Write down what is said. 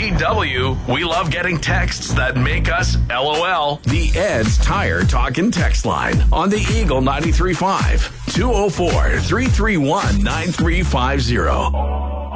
EW, we love getting texts that make us LOL. The Ed's Tire Talkin' text line on the Eagle 93.5, 204-331-9350.